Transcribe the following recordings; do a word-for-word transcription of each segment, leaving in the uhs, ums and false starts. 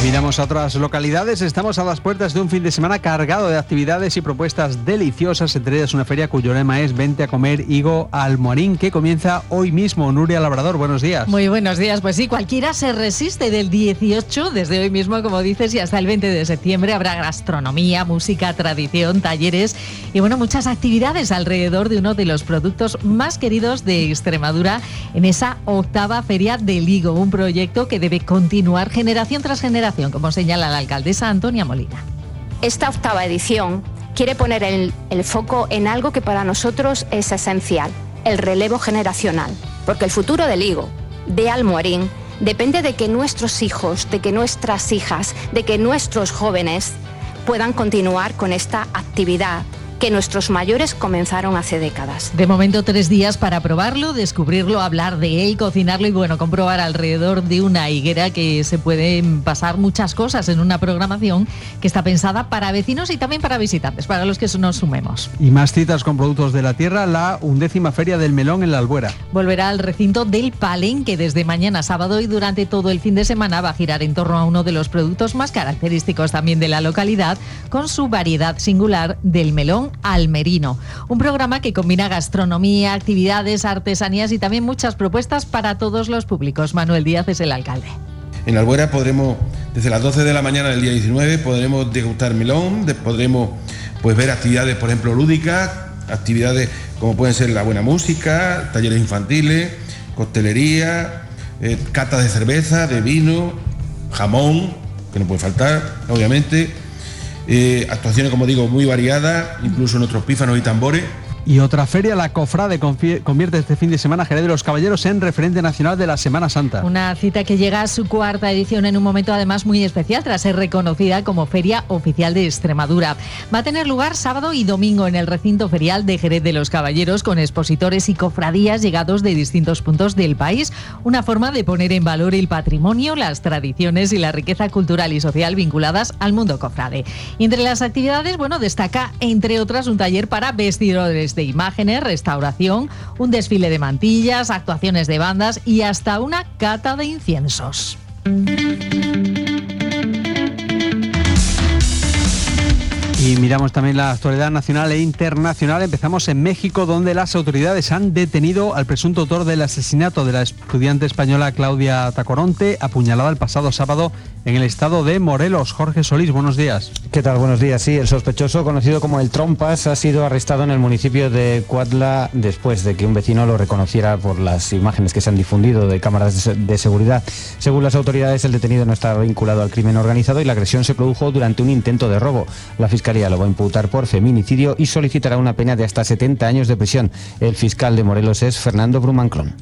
Miramos a otras localidades. Estamos a las puertas de un fin de semana cargado de actividades y propuestas deliciosas. Entre ellas una feria cuyo lema es Vente a comer higo Almorín, que comienza hoy mismo. Nuria Labrador, buenos días. Muy buenos días. Pues sí, cualquiera se resiste. Del dieciocho, desde hoy mismo, como dices, y hasta el veinte de septiembre habrá gastronomía, música, tradición, talleres y bueno, muchas actividades alrededor de uno de los productos más queridos de Extremadura en esa octava Feria del Higo. Un proyecto que debe continuar generación tras generación, como señala la alcaldesa Antonia Molina. Esta octava edición quiere poner el, el foco en algo que para nosotros es esencial, el relevo generacional, porque el futuro del higo, de Almorín, depende de que nuestros hijos, de que nuestras hijas, de que nuestros jóvenes puedan continuar con esta actividad que nuestros mayores comenzaron hace décadas. De momento, tres días para probarlo, descubrirlo, hablar de él, cocinarlo y bueno, comprobar alrededor de una higuera que se pueden pasar muchas cosas en una programación que está pensada para vecinos y también para visitantes, para los que nos sumemos. Y más citas con productos de la tierra, la undécima Feria del Melón en la Albuera. Volverá al recinto del Palenque desde mañana sábado y durante todo el fin de semana va a girar en torno a uno de los productos más característicos también de la localidad, con su variedad singular del melón almerino. Un programa que combina gastronomía, actividades, artesanías y también muchas propuestas para todos los públicos. Manuel Díaz es el alcalde. En la Albuera podremos, desde las doce de la mañana del día diecinueve, podremos degustar melón, podremos pues, ver actividades, por ejemplo, lúdicas, actividades como pueden ser la buena música, talleres infantiles, coctelería, eh, catas de cerveza, de vino, jamón, que no puede faltar, obviamente. Eh, actuaciones, como digo, muy variadas, incluso nuestros pífanos y tambores. Y otra feria, la Cofrade, convierte este fin de semana Jerez de los Caballeros en referente nacional de la Semana Santa. Una cita que llega a su cuarta edición en un momento además muy especial tras ser reconocida como Feria Oficial de Extremadura. Va a tener lugar sábado y domingo en el recinto ferial de Jerez de los Caballeros con expositores y cofradías llegados de distintos puntos del país. Una forma de poner en valor el patrimonio, las tradiciones y la riqueza cultural y social vinculadas al mundo cofrade. Y entre las actividades, bueno, destaca entre otras un taller para vestidores de imágenes, restauración, un desfile de mantillas, actuaciones de bandas y hasta una cata de inciensos. Y miramos también la actualidad nacional e internacional. Empezamos en México, donde las autoridades han detenido al presunto autor del asesinato de la estudiante española Claudia Tacoronte, apuñalada el pasado sábado en el estado de Morelos. Jorge Solís, buenos días. ¿Qué tal? Buenos días. Sí, el sospechoso, conocido como el Trompas, ha sido arrestado en el municipio de Cuautla después de que un vecino lo reconociera por las imágenes que se han difundido de cámaras de seguridad. Según las autoridades, el detenido no está vinculado al crimen organizado y la agresión se produjo durante un intento de robo. La Fiscalía lo va a imputar por feminicidio y solicitará una pena de hasta setenta años de prisión. El fiscal de Morelos es Fernando Brumanclón.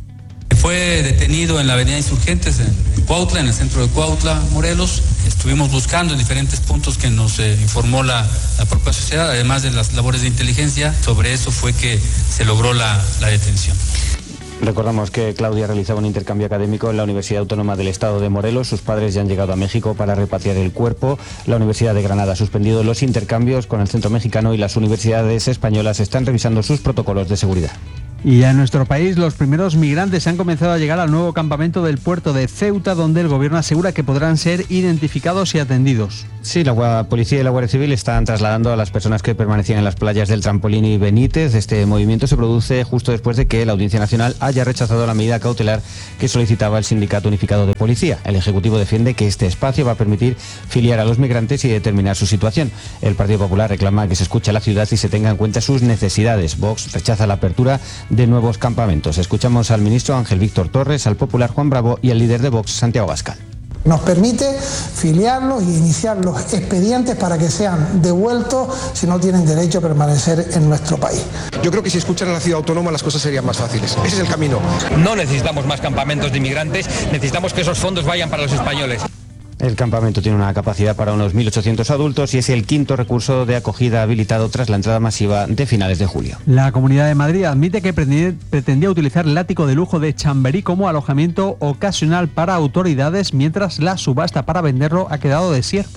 Fue detenido en la avenida Insurgentes, en Cuautla, en el centro de Cuautla, Morelos. Estuvimos buscando en diferentes puntos que nos eh, informó la, la propia sociedad, además de las labores de inteligencia. Sobre eso fue que se logró la, la detención. Recordamos que Claudia realizaba un intercambio académico en la Universidad Autónoma del Estado de Morelos. Sus padres ya han llegado a México para repatriar el cuerpo. La Universidad de Granada ha suspendido los intercambios con el centro mexicano y las universidades españolas están revisando sus protocolos de seguridad. Y en nuestro país, los primeros migrantes han comenzado a llegar al nuevo campamento del puerto de Ceuta, donde el gobierno asegura que podrán ser identificados y atendidos. Sí, la policía y la Guardia Civil están trasladando a las personas que permanecían en las playas del Trampolín y Benítez. Este movimiento se produce justo después de que la Audiencia Nacional haya rechazado la medida cautelar que solicitaba el Sindicato Unificado de Policía. El Ejecutivo defiende que este espacio va a permitir filiar a los migrantes y determinar su situación. El Partido Popular reclama que se escuche a la ciudad y se tenga en cuenta sus necesidades. Vox rechaza la apertura de nuevos campamentos. Escuchamos al ministro Ángel Víctor Torres, al popular Juan Bravo y al líder de Vox, Santiago Abascal. Nos permite filiarlos y iniciar los expedientes para que sean devueltos si no tienen derecho a permanecer en nuestro país. Yo creo que si escuchan a la ciudad autónoma las cosas serían más fáciles. Ese es el camino. No necesitamos más campamentos de inmigrantes, necesitamos que esos fondos vayan para los españoles. El campamento tiene una capacidad para unos mil ochocientos adultos y es el quinto recurso de acogida habilitado tras la entrada masiva de finales de julio. La Comunidad de Madrid admite que pretendía utilizar el ático de lujo de Chamberí como alojamiento ocasional para autoridades, mientras la subasta para venderlo ha quedado desierta.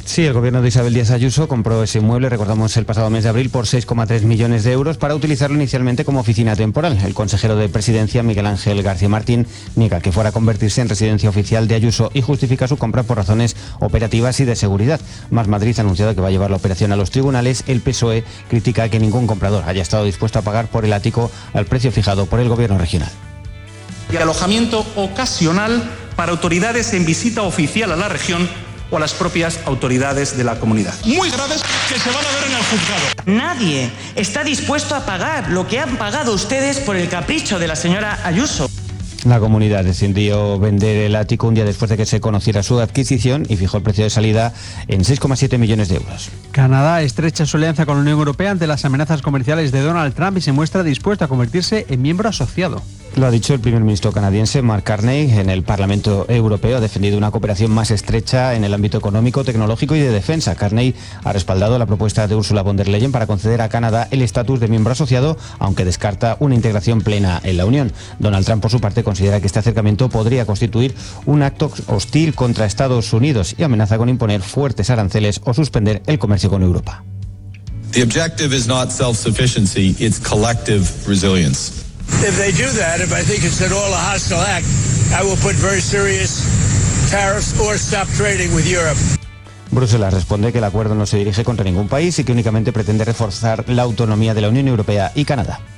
Sí, el gobierno de Isabel Díaz Ayuso compró ese inmueble, recordamos, el pasado mes de abril por seis coma tres millones de euros para utilizarlo inicialmente como oficina temporal. El consejero de Presidencia, Miguel Ángel García Martín, niega que fuera a convertirse en residencia oficial de Ayuso y justifica su compra por razones operativas y de seguridad. Más Madrid ha anunciado que va a llevar la operación a los tribunales. El P S O E critica que ningún comprador haya estado dispuesto a pagar por el ático al precio fijado por el gobierno regional. Y alojamiento ocasional para autoridades en visita oficial a la región o a las propias autoridades de la comunidad. Muy graves que se van a ver en el juzgado. Nadie está dispuesto a pagar lo que han pagado ustedes por el capricho de la señora Ayuso. La comunidad decidió vender el ático un día después de que se conociera su adquisición y fijó el precio de salida en seis coma siete millones de euros. Canadá estrecha su alianza con la Unión Europea ante las amenazas comerciales de Donald Trump y se muestra dispuesto a convertirse en miembro asociado. Lo ha dicho el primer ministro canadiense Mark Carney en el Parlamento Europeo. Ha defendido una cooperación más estrecha en el ámbito económico, tecnológico y de defensa. Carney ha respaldado la propuesta de Ursula von der Leyen para conceder a Canadá el estatus de miembro asociado, aunque descarta una integración plena en la Unión. Donald Trump, por su parte, considera que este acercamiento podría constituir un acto hostil contra Estados Unidos y amenaza con imponer fuertes aranceles o suspender el comercio con Europa. The objective is not self-sufficiency, it's collective resilience. If they do that, if I think it's at all a hostile act, I will put very serious tariffs or stop trading with Europe. Bruselas responde que el acuerdo no se dirige contra ningún país y que únicamente pretende reforzar la autonomía de la Unión Europea y Canadá.